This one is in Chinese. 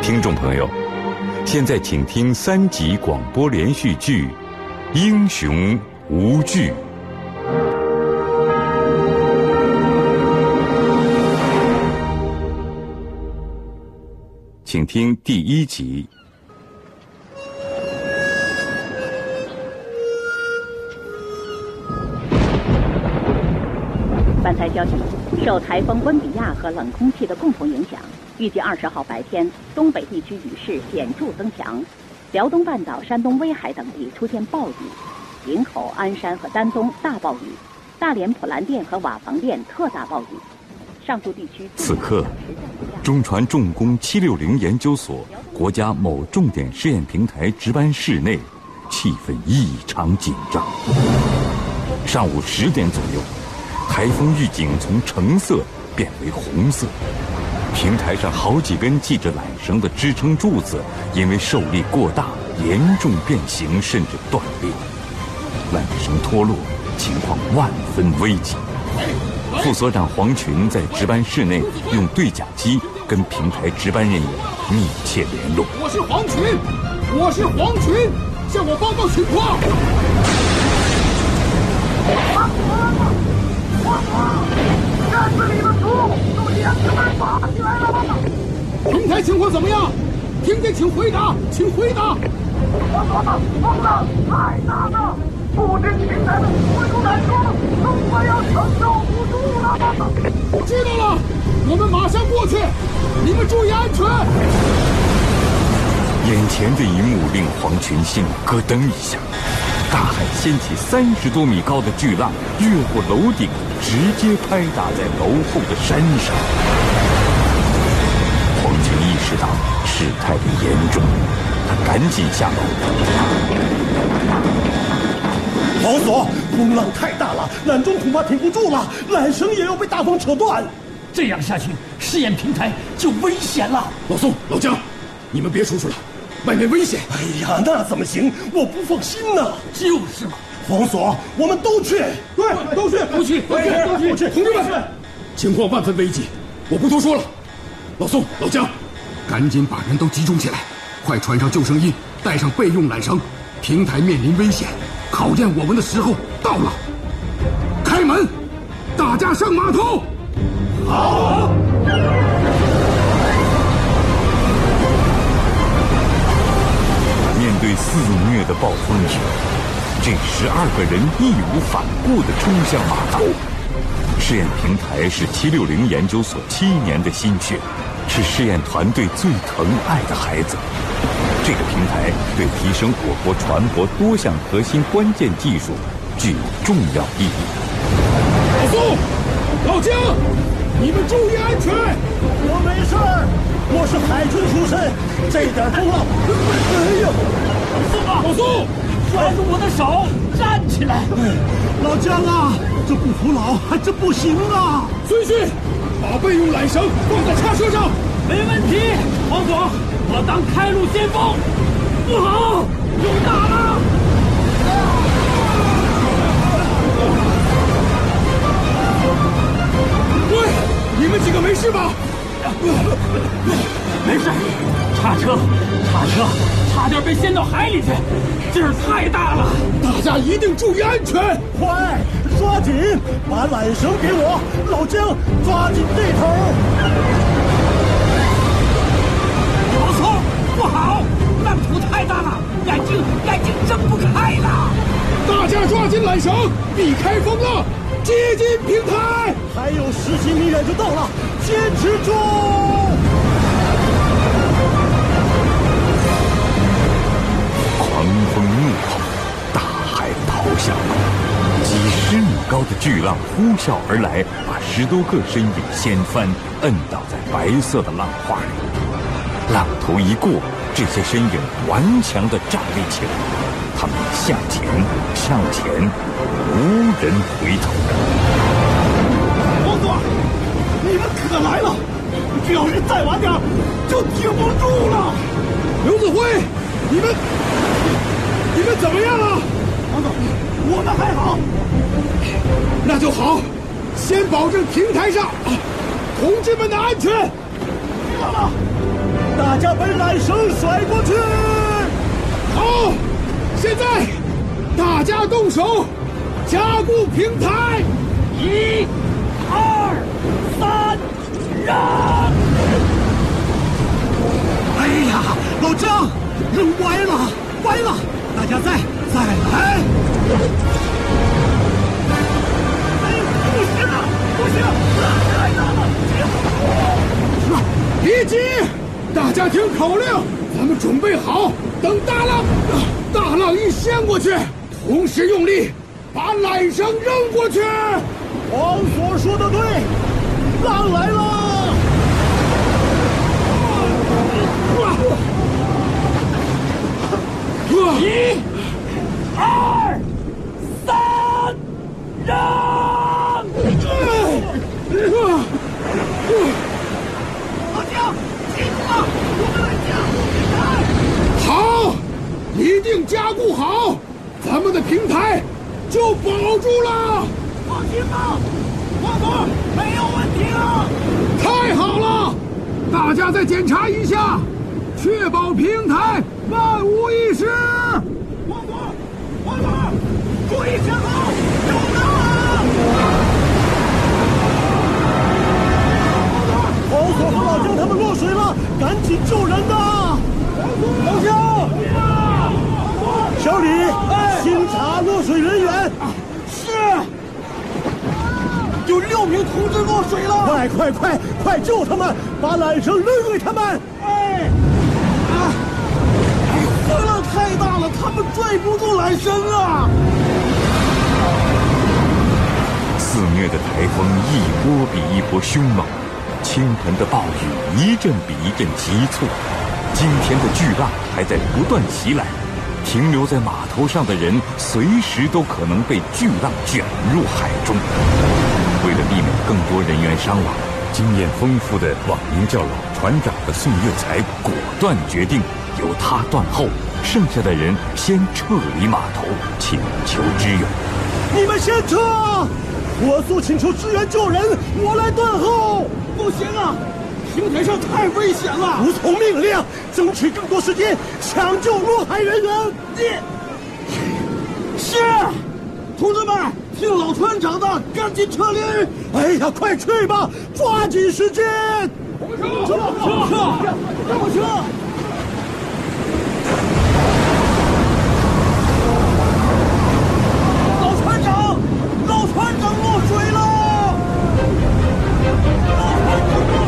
听众朋友，现在请听3集广播连续剧《英雄无惧》。请听第1集。 饭台消息，受台风温比亚和冷空气的共同影响，预计20号白天，东北地区雨势显著增强，辽东半岛、山东威海等地出现暴雨，营口、鞍山和丹东大暴雨，大连普兰店和瓦房店特大暴雨。上述地区此刻，中传重工760研究所国家某重点试验平台值班室内，气氛异常紧张。上午10点左右，台风预警从橙色变为红色，平台上好几根系着缆绳的支撑柱子因为受力过大，严重变形甚至断裂，缆绳脱落，情况万分危急。副所长黄群在值班室内用对讲机跟平台值班人员密切联络。 我是黄群，向我报告情况。站子里的猪都2个人打起来了。平台情况怎么样？听见请回答，请回答。风浪太大了，不止平台的所有缆绳都快要承受不住了。知道了，我们马上过去，你们注意安全。 眼前的一幕令黄群心咯噔一下，大海掀起30多米高的巨浪，越过楼顶，直接拍打在楼后的山上。黄群意识到事态的严重，他赶紧下楼。 黄所，风浪太大了，缆中恐怕挺不住了，缆绳也要被大风扯断。 这样下去，试验平台就危险了。 老宋、老姜，你们别出去了，外面危险。 哎呀，那怎么行？我不放心呐。 就是嘛。 黄所，我们都去。 对，都去。同志们，情况万分危急，我不多说了。老宋、老姜，赶紧把人都集中起来，快穿上救生衣，带上备用缆绳。平台面临危险，考验我们的时候到了。开门，大家上码头。好。 面对肆虐的暴风雨，这12个人义无反顾地冲向码头。试验平台是760研究所7年的心血，是试验团队最疼爱的孩子。这个平台对提升我国船舶多项核心关键技术具有重要意义。 老宋、老姜，你们注意安全。 我没事儿，我是海军出身，这点风浪，哎呀！ 老宋， 抓住我的手，站起来！ 老姜啊，这不服老，这不行啊！ 孙旭，把备用缆绳放在叉车上。 没问题，黄总，我当开路先锋。不好，有打了！ 喂，你们几个没事吧？ 没事，叉车，差点被掀到海里去，劲儿太大了。 大家一定注意安全。 快，抓紧，把缆绳给我，老姜，抓紧这头。 老宋，不好，浪头太大了，眼睛睁不开了。 大家抓紧缆绳，避开风浪，接近平台。 还有10几米远就到了，坚持住！ 狂风怒吼，大海咆哮，几10米高的巨浪呼啸而来，把10多个身影掀翻，摁倒在白色的浪花里。浪头一过，这些身影顽强地站立起来，他们向前，无人回头。 黄总，你们可来了！这要是再晚点，就挺不住了。 刘子辉，你们怎么样了？ 黄总，我们还好。 那就好，先保证平台上同志们的安全。 知道了。大家被缆绳甩过去。 好，现在大家动手，加固平台。 1、2、3，让！ 哎呀，老张，人歪了，歪了！大家再来！ 哎，不行了，不行，太大了，停！ 立即，大家听口令，咱们准备好，等大浪一掀过去，同时用力把缆绳扔过去。 王所说的对，浪来了！ 1、2、3，让！老姜，辛苦了，我们来加固平台。 好，一定加固好，咱们的平台就保住了。 放心吧，王总，没有问题了。 太好了，大家再检查一下，确保平台万无一失。 王总，注意前方，有浪啊！ 王所和老姜他们落水了，赶紧救人呐！老姜，小李，清查落水人员。 是。 有6名同志落水了！快救他们，把缆绳扔给他们！风浪太大了，他们拽不住缆绳啊！ 肆虐的台风一波比一波凶猛，倾盆的暴雨一阵比一阵急促，惊天的巨浪还在不断袭来，停留在码头上的人随时都可能被巨浪卷入海中。为了避免更多人员伤亡，经验丰富的网名叫老船长的宋月才果断决定由他断后，剩下的人先撤离码头，请求支援。 你们先撤，火速请求支援救人，我来断后。 不行啊，平台上太危险了。 服从命令，争取更多时间抢救落海人员。 是，同志们，听老船长的，赶紧撤离！ 哎呀，快去吧，抓紧时间！ 撤！